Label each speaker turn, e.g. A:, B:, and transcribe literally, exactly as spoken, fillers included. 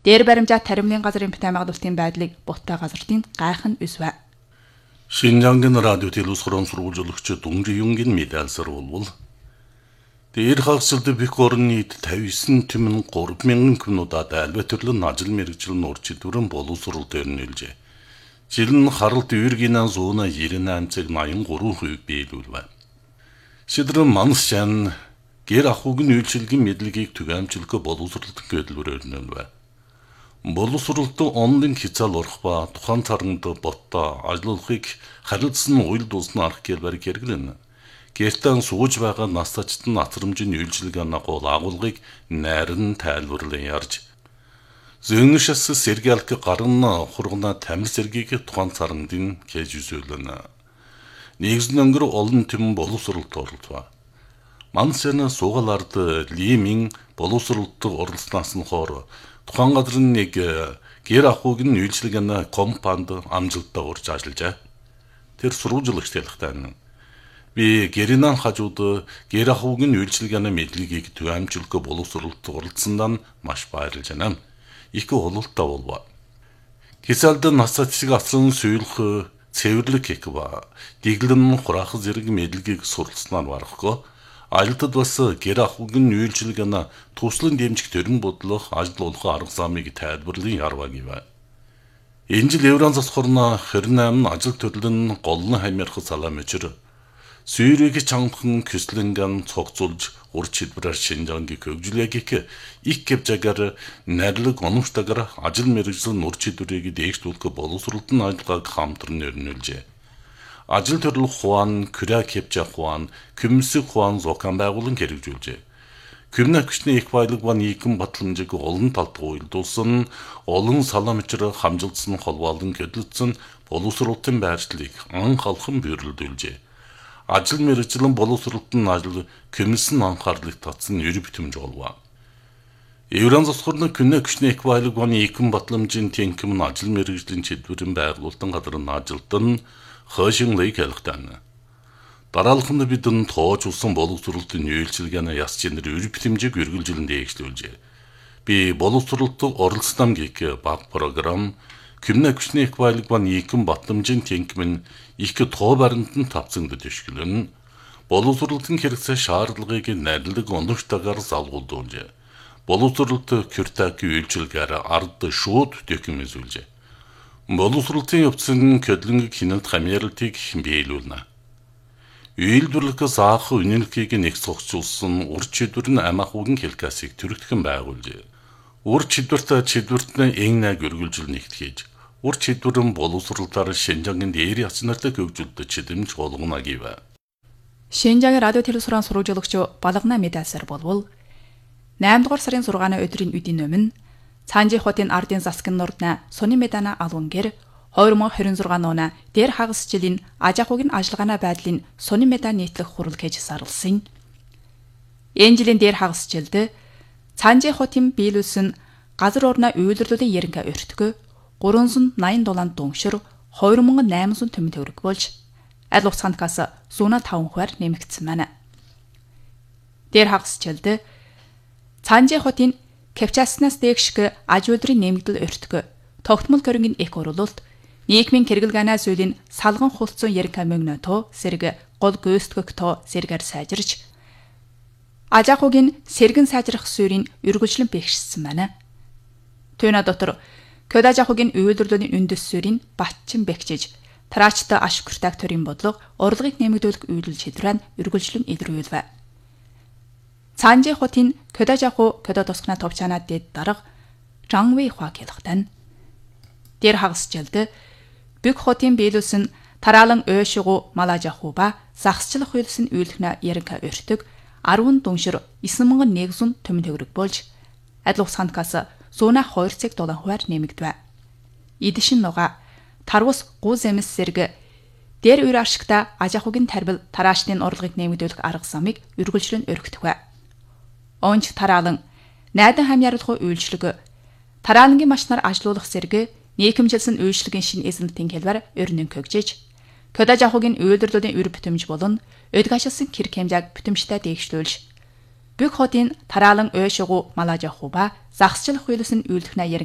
A: дээр баримжаа таримлын газрын битэмагдлын байдлыг Буттай газрын гайхан үсвэ.
B: Шинжангийн радио телевизорон сурвалжуулагч Дүнжи Юнгийн медальсар болвол дээр хагасчилд бих орны тавьсан түмэн гурван мянган күнуудад альва төрлөн ажил мэргэжил нуур чидвэрэн боловсрол төрнөлжээ. Жил нь харалт үйргийнэн зууна девяносто восемь хувийг биелүүлвэ. Шидрэн мансчан гэр ахуйн үйлчилгийн мэдлэгийг түгээмжлэхэ боловсролт хөдөлгөөр өрнөнвэ. Боловсролт онлын хязгаал урах ба тухайн таранд ботто ажлуулахыг харилцсан уйл дуусны арга хэлбэр хэрэглэнэ. Гэртэн сууж байгаа настачт нь атрамжийн үйлчилгээний агуулгыг найран тайлбарлан ярьж зөөнөшс сэргэлк гарын хургана тамир сэргийг тухайн тарандын кэж үзүүлнэ. Нэгэн өнгөр олон тэм боловсролт оролцоо. Мансэна суугалард лимин боловсролт оролцснаас нь хоор тухайн газрын нэг гэр ахуйн үйлчилгээний компанид амжилттай урьж ажиллажээ. Тэр сурвалжуулагч хэлэхтэй. Би гэринан хажууд гэр ахуйн үйлчилгээний мэдлэгийг түгээмжлэхэ боловсролт оролцсондаа маш баярлж байна. Их ололттой болов. Хисалд насацыг асран сүйрэх цэвэрлэг их ба дэглэн хураах зэрэг мэдлэгийг суралцсанаар барахгүй. Ажилтад бас гэр ахуйн үйлчилгээний туслан дэмжих төрөн бодлого ажил олох арга замыг тайлбарлан ярваг юм. Энэ жил Еврон засхорно двадцать восемь ажил төрлөн голн хамирах салам өчр сүйрийг чангахан көслөнгөн цогцолж ур чидбэрээр шинжангийн хөгжлөгийг их гэвжагаар найрлаг оногтойгоор ажил мэргэжил нур чидбэрийг дээшлүүлэх боловсролт нь ажиллагааг хамтран өрнүүлжээ. Ажил төрөл хуан, күрэ кепжа хуан, күмсэг хуан зокан байгуулан хэрэгжүүлжээ. Күмнэ хүчний их баялаг ба нийгэм батламжийг олон талд уйлдуулсан, олон саламчраа хамжилтсан холбоолон хөдөлгдсөн боловсролтын байршлыг анх алхан бөөрөлдүүлжээ. Ажил мэргэжлэн боловсролтын ажил күмсэн анхаарлыг татсан эр битэмж болов. Еврон засхорны күнэ хүчний их баялаг ба нийгэм батламжийн тэнхим нь ажил мэргэжлийн чидвэрэн байгуулалтын газрын ажилтан хөөшинлийг хэлэхтэн. Дараалханд бидэн тоож улсан боловсролтын үйлчилгээний яс чинэр өр битэмжийг үргэлжлэн дээшлүүлжээ. Би боловсролт оролцсон гэх баг програм Күмнэ хүчний их баялаг ба нийгэм батламжийн тэнхим нь их тоо баримт нь тавцсан дэвшгэлэн боловсролтын хэрэгцээ шаардлагыг найрлаг ондогтойгоор залгуулжээ. Боловсролт кюртак үйлчилгээр ард шууд дэхэмжүүлжээ. Боловсролтын явцын көдлөнг хинэлт хамьяалтыг биелүүлнэ. Үйлдвэрлэх заах үнэлгээг нэг цогцолсон ур чидвэр нь амахуйн хэлкасыг төрөгдөхөн байгуулжээ. Ур чидвэрт чидвэртний эгнэг өргөлжил нэгтгэж, ур чидвэрэн боловсролтоор Шинжангийн дээр яцнартай хөгжүүлдэг чидэмж болгоно гэв.
A: Шинжангийн радио телевизорын сурвалжуулагч Балгана медальсар болвол наймд дугаар сарын зургааны өдрийн үдийн өмнө Цаанжи хотын ардын засгийн нурдна Сони медана алунгэр две тысячи двадцать шесть нуна дээр хагас жилийн аж ахуйн ажиллагааны байдлын Сони меда нийтлэх хурал гэж сарлсан. Энэ жилийн дээр хагас жилд Цаанжи хотын биелүүлсэн газар орны үйлдвэрлэлийн яринка өртгөө trois cent eighty долларын дүншир two thousand eight hundred төмөн төгрөг болж аль уцханкаас one oh five хувиар нэмэгдсэн байна. Дээр хагас жилд Цаанжи хотын Кевчаснаас дээгшг аж үйлдвэрийн нэмэгдэл өртгөө тогтмол көрөнгийн эк оруулалт нийгмийн хэрэглэгаанаас үлийн салган хулцсан яринка мөнгө тоо сэрэг гол гүйцэтгэх тоо сэргээр сайжирч аж ахуйн сэргэн сайжрах суурийг үргэлжлэн бэхжсэн байна. Түүний дотор Кёд аж ахуйн үйлдвэрлэлийн үндэс суурийг батчин бэхжиж тараачтай аш хүртэг төрийн бодлого урлагийг нэмэгдүүлэх үйлдэл шийдвэрээ үргэлжлэн илрүүлвэ. Цаанжи хотын Кёд аж ахуй Кёд тосгона товчаанаа дэд дарга Жанвей хва хэлэхтэн. Дээр хагас жилд Бүк хотын биелүүлсэн тараалан ойшгуу мал аж ахуй ба загсчлах үйлсэн үйлхнэ яринка өртөг ten дүншир nine thousand one hundred төмөн төгрөг болж адил уцханкаас one oh two долларын хувиар нэмэгдэв. Идшин нуга тарвус гуз эмс зэрэг дээр үр ашигта аж ахуйн тарбил тараачдын урлагийг нэмэгдүүлэх арга замыг үргэлжлэн өргөтгөө. Онч тараалан найдан хамьяарлах үйлчлэг тараалангийн машинаар ажилуулах зэрэг нийгэмжилсэн үйлчлэгийн шинэ эзэнтийн хэлбэр өрнөн хөгжиж Кёд аж ахуйн үйлдвэрлэлийн үр бүтэмж болон өдгашилсан хэрэг хэмжээг бүтэмжтэй дээгшлүүлж Бүк хотын тараалан ойшгуу мал аж ахуй ба загсчлах үйлсэн үйлдэх